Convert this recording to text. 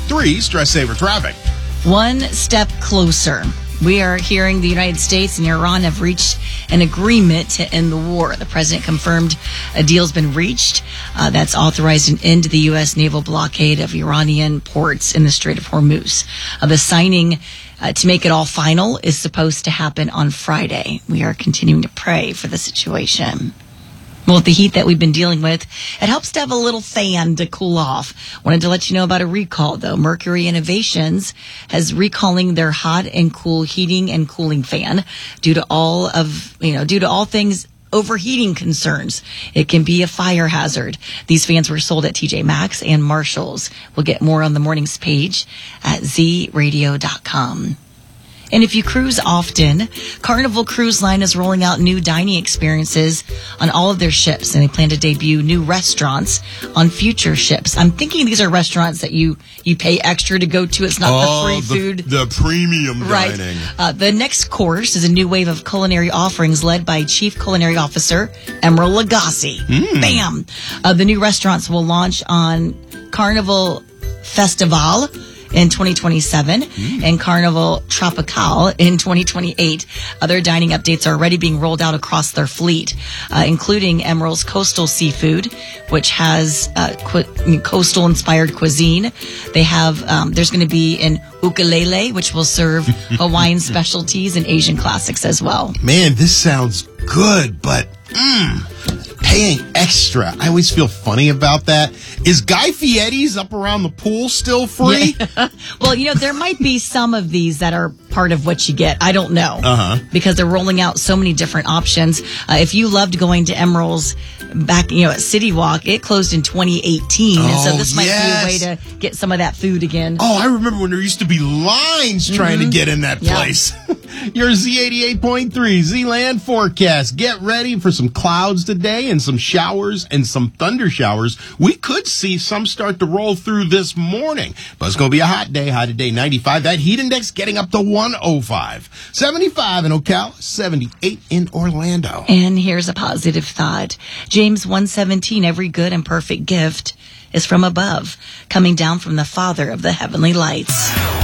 98.3 Stress Saver Traffic. One step closer. We are hearing the United States and Iran have reached an agreement to end the war. The president confirmed a deal's been reached that's authorized an end to the U.S. naval blockade of Iranian ports in the Strait of Hormuz. The signing to make it all final is supposed to happen on Friday. We are continuing to pray for the situation. Well, with the heat that we've been dealing with, it helps to have a little fan to cool off. Wanted to let you know about a recall, though. Mercury Innovations has recalling their hot and cool heating and cooling fan due to all things overheating concerns. It can be a fire hazard. These fans were sold at TJ Maxx and Marshall's. We'll get more on the morning's page at zradio.com. And if you cruise often, Carnival Cruise Line is rolling out new dining experiences on all of their ships, and they plan to debut new restaurants on future ships. I'm thinking these are restaurants that you pay extra to go to. It's not the free food. The premium dining. Right. The next course is a new wave of culinary offerings led by Chief Culinary Officer Emeril Lagasse. Bam! The new restaurants will launch on Carnival Festival in 2027 and Carnival Tropical in 2028. Other dining updates are already being rolled out across their fleet, including Emeril's Coastal Seafood, which has coastal-inspired cuisine. They have there's going to be an ukulele, which will serve Hawaiian specialties and Asian classics as well. Man, this sounds good, but paying extra. I always feel funny about that. Is Guy Fieri's up around the pool still free? Yeah. Well, there might be some of these that are part of what you get. I don't know. Because they're rolling out so many different options. If you loved going to Emeril's back, at City Walk, it closed in 2018. And so this might be a way to get some of that food again. Oh, I remember when there used to be lines trying to get in that place. Your Z88.3 Z-Land forecast. Get ready for some clouds today and some showers and some thunder showers. We could see some start to roll through this morning. But it's going to be a hot day. High today, 95. That heat index getting up to 105. 75 in Ocala, 78 in Orlando. And here's a positive thought. James 1:17, every good and perfect gift is from above, coming down from the Father of the heavenly lights.